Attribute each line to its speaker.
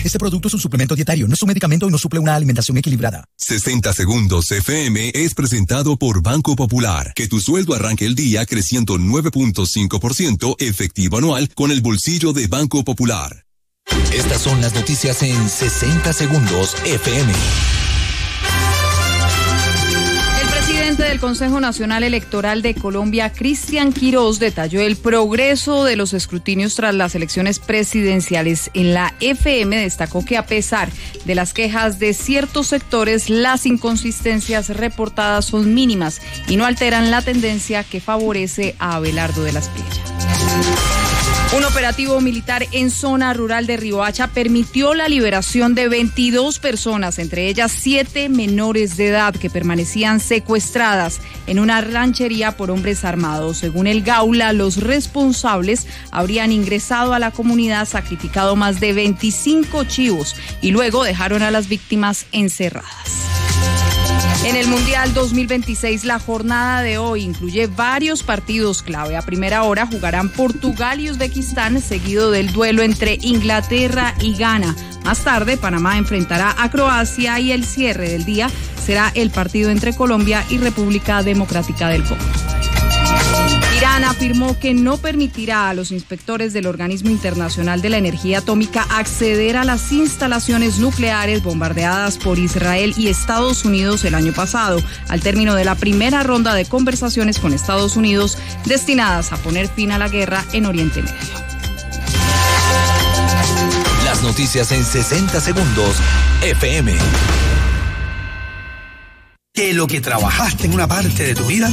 Speaker 1: Este producto es un suplemento dietario, no es un medicamento y no suple una alimentación equilibrada.
Speaker 2: 60 Segundos FM es presentado por Banco Popular. Que tu sueldo arranque el día creciendo 9.5% efectivo anual con el bolsillo de Banco Popular.
Speaker 3: Estas son las noticias en 60 Segundos FM.
Speaker 4: El presidente del Consejo Nacional Electoral de Colombia, Cristian Quirós, detalló el progreso de los escrutinios tras las elecciones presidenciales. En la FM destacó que a pesar de las quejas de ciertos sectores, las inconsistencias reportadas son mínimas y no alteran la tendencia que favorece a Abelardo de la Espriella. Un operativo militar en zona rural de Riohacha permitió la liberación de 22 personas, entre ellas 7 menores de edad que permanecían secuestradas en una ranchería por hombres armados. Según el Gaula, los responsables habrían ingresado a la comunidad, sacrificado más de 25 chivos y luego dejaron a las víctimas encerradas. En el Mundial 2026, la jornada de hoy incluye varios partidos clave. A primera hora jugarán Portugal y Uzbekistán, seguido del duelo entre Inglaterra y Ghana. Más tarde, Panamá enfrentará a Croacia y el cierre del día será el partido entre Colombia y República Democrática del Congo. Irán afirmó que no permitirá a los inspectores del Organismo Internacional de la Energía Atómica acceder a las instalaciones nucleares bombardeadas por Israel y Estados Unidos el año pasado, al término de la primera ronda de conversaciones con Estados Unidos destinadas a poner fin a la guerra en Oriente Medio.
Speaker 3: Las noticias en 60 Segundos FM.
Speaker 5: Que lo que trabajaste en una parte de tu vida